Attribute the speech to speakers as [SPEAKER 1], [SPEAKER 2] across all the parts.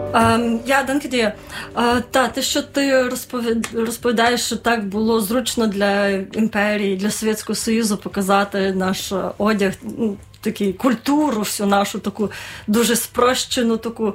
[SPEAKER 1] Danke dir. Те, що ти розповідаєш, що так було зручно для імперії, для Совєтського Союзу показати наш одяг, таку культуру всю нашу, таку дуже спрощену, таку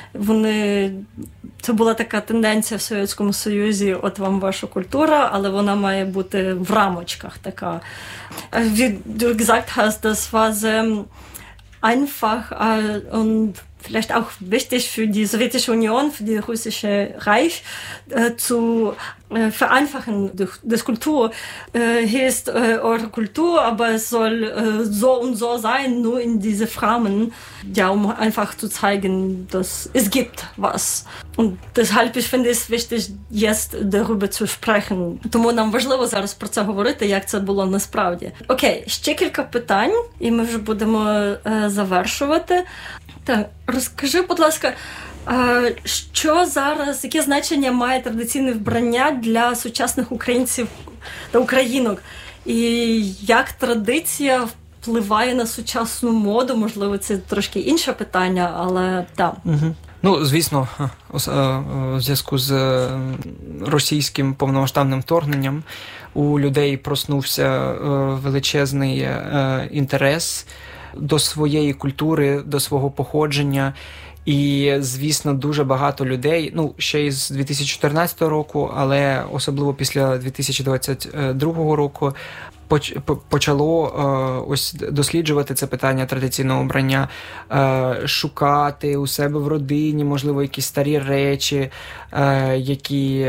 [SPEAKER 1] це була така тенденція в Совєтському Союзі, от вам ваша культура, але вона має бути в рамочках така. Wie du gesagt hast, das war sehr einfach und vielleicht auch wichtig für die Sowjetische Union, für die russische Reich zu vereinfachen, das Kultur. Hier ist eure Kultur, aber es soll so und so sein, nur in diese Rahmen, um einfach zu zeigen, dass es gibt was. Und deshalb ich finde es wichtig, jetzt darüber zu sprechen. Тому нам важливо зараз про це говорити, як це було насправді. Окей, ще кілька питань, і ми вже будемо завершувати. Так, розкажи, будь ласка, що зараз, яке значення має традиційне вбрання для сучасних українців та українок? І як традиція впливає на сучасну моду? Можливо, це трошки інше питання, але так.
[SPEAKER 2] Ну, звісно, у зв'язку з російським повномасштабним вторгненням у людей проснувся величезний інтерес до своєї культури, до свого походження. І, звісно, дуже багато людей, ще із 2014 року, але особливо після 2022 року, почало ось досліджувати це питання традиційного вбрання, шукати у себе в родині, можливо, якісь старі речі, які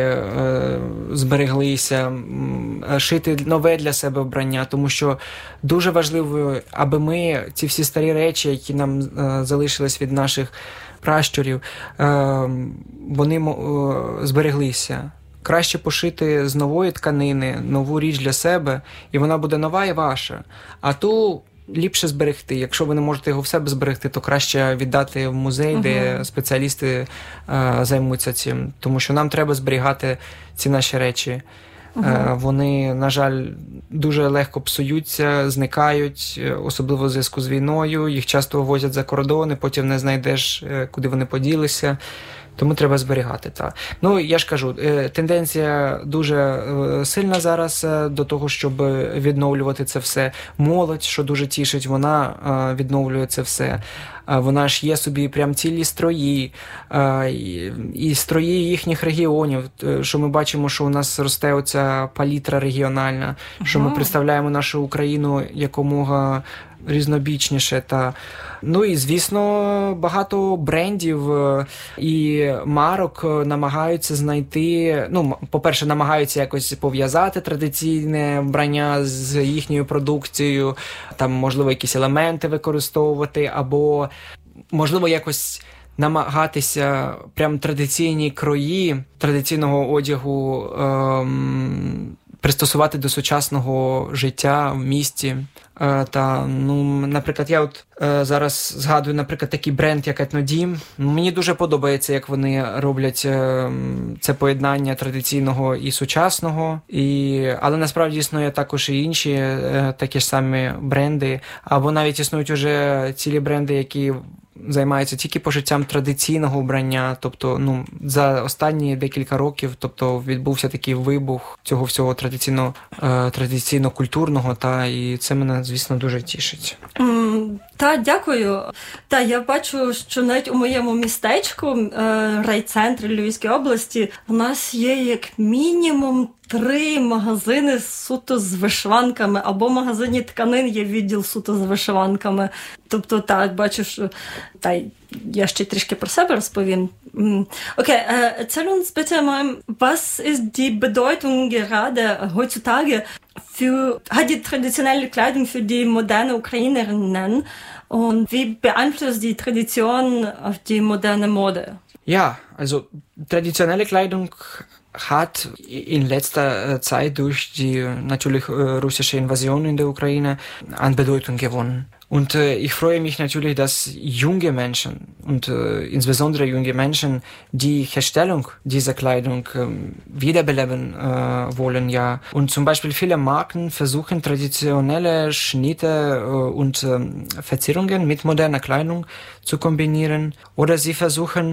[SPEAKER 2] збереглися, шити нове для себе вбрання, тому що дуже важливо, аби ми ці всі старі речі, які нам залишились від наших пращурів, вони збереглися. Краще пошити з нової тканини нову річ для себе, і вона буде нова і ваша. А ту ліпше зберегти. Якщо ви не можете його в себе зберегти, то краще віддати в музей, де спеціалісти займуться цим. Тому що нам треба зберігати ці наші речі. Вони, на жаль, дуже легко псуються, зникають, особливо в зв'язку з війною. Їх часто вивозять за кордони, потім не знайдеш, куди вони поділися. Тому треба зберігати. Я ж кажу, тенденція дуже сильна зараз до того, щоб відновлювати це все. Молодь, що дуже тішить, вона відновлює це все. Вона ж є собі прям цілі строї, і строї їхніх регіонів, що ми бачимо, що у нас росте оця палітра регіональна, що ми представляємо нашу Україну якомога різнобічніше. І, звісно, багато брендів і марок намагаються знайти, по-перше, намагаються якось пов'язати традиційне вбрання з їхньою продукцією, там, можливо, якісь елементи використовувати, або, можливо, якось намагатися прям традиційні крої традиційного одягу пристосувати до сучасного життя в місті. Наприклад, я зараз згадую, наприклад, такий бренд, як Етнодім. Мені дуже подобається, як вони роблять це поєднання традиційного і сучасного. Але насправді існує також і інші такі ж самі бренди. Або навіть існують уже цілі бренди, які займаються тільки пошиттям традиційного вбрання. Тобто, за останні декілька років, відбувся такий вибух цього всього традиційно-культурного, і це мене, звісно, дуже тішить.
[SPEAKER 1] Дякую. Я бачу, що навіть у моєму містечку, райцентрі Львівської області, у нас є як мінімум 3 магазини суто з вишиванками, або в магазині тканин є відділ суто з вишиванками. Бачу, що... Я ще трішки про себе розповім. Okay, erzähl uns bitte mal, was ist die Bedeutung gerade heutzutage hat die traditionelle Kleidung für die moderne Ukrainerinnen und wie beeinflusst die Tradition auf die moderne Mode?
[SPEAKER 2] Ja, also traditionelle Kleidung hat in letzter Zeit durch die natürlich russische Invasion in der Ukraine an Bedeutung gewonnen. Und ich freue mich natürlich, dass junge Menschen und insbesondere junge Menschen die Herstellung dieser Kleidung wiederbeleben wollen, ja. Und zum Beispiel viele Marken versuchen traditionelle Schnitte und Verzierungen mit moderner Kleidung zu kombinieren. Oder sie versuchen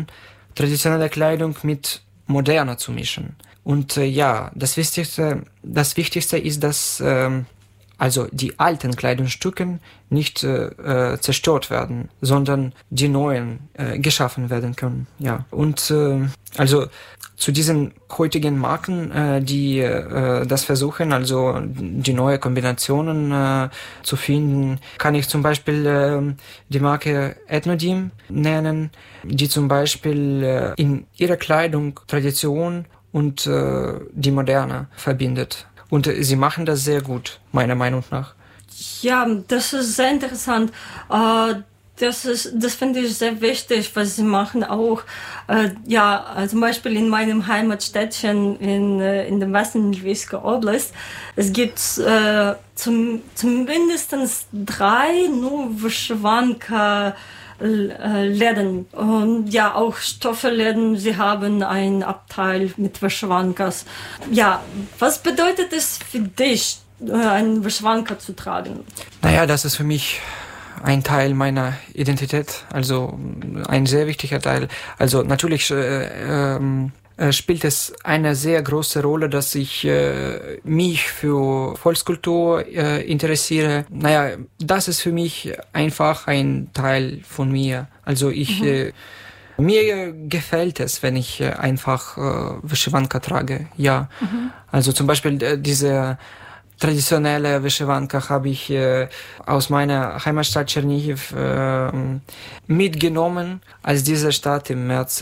[SPEAKER 2] traditionelle Kleidung mit moderner zu mischen. Und das Wichtigste ist, dass also die alten Kleidungsstücke nicht zerstört werden, sondern die neuen geschaffen werden können. Ja. Und also zu diesen heutigen Marken, die das versuchen, also die neue Kombinationen zu finden, kann ich zum Beispiel die Marke Ethnodim nennen, die zum Beispiel in ihrer Kleidung Tradition und die Moderne verbindet. Und sie machen das sehr gut, meiner Meinung nach.
[SPEAKER 1] Ja, das ist sehr interessant. Das finde ich sehr wichtig, was sie machen auch. Zum Beispiel in meinem Heimatstädtchen in dem Westen Lviivska Oblast. Es gibt zumindest 3 nur Vyshvanka Läden und ja auch Stoffelläden. Sie haben einen Abteil mit Vyshvankas. Ja, was bedeutet es für dich, einen Vyshvanka zu tragen?
[SPEAKER 2] Naja, das ist für mich ein Teil meiner Identität, also ein sehr wichtiger Teil. Also natürlich spielt es eine sehr große Rolle, dass ich mich für Volkskultur interessiere. Naja, das ist für mich einfach ein Teil von mir. Also mir gefällt es, wenn ich einfach Vyshvanka trage. Ja, also zum Beispiel diese traditionelle Vyshvanka habe ich aus meiner Heimatstadt Tschernihiv mitgenommen, als diese Stadt im März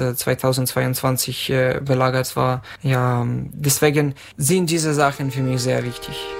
[SPEAKER 2] 2022 belagert war. Ja, deswegen sind diese Sachen für mich sehr wichtig.